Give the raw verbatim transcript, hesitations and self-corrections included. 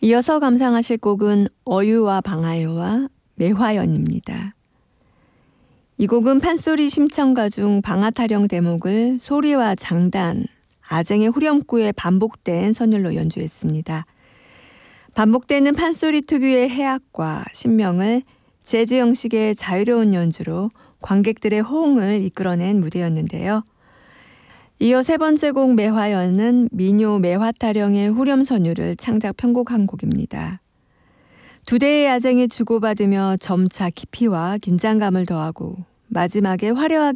이어서 감상하실 곡은 어유와 방아요와 매화연입니다. 이 곡은 판소리 심청가 중 방아타령 대목을 소리와 장단, 아쟁의 후렴구에 반복된 선율로 연주했습니다. 반복되는 판소리 특유의 해악과 신명을 재즈 형식의 자유로운 연주로 관객들의 호응을 이끌어낸 무대였는데요. 이어 세 번째 곡 매화연은 민요 매화타령의 후렴 선율을 창작 편곡한 곡입니다. 두 대의 야쟁이 주고받으며 점차 깊이와 긴장감을 더하고 마지막에 화려하게